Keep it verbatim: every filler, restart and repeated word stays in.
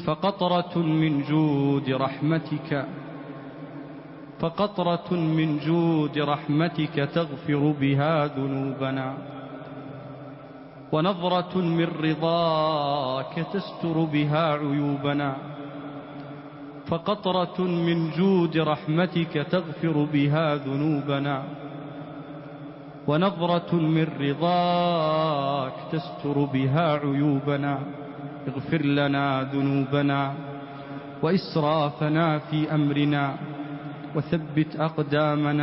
فقطرة من جود رحمتك فقطرة من جود رحمتك تغفر بها ذنوبنا، ونظرة من رضاك تستر بها عيوبنا. فقطرة من جود رحمتك تغفر بها ذنوبنا، ونظرة من رضاك تستر بها عيوبنا. اغفر لنا ذنوبنا وإسرافنا في أمرنا، وثبت أقدامنا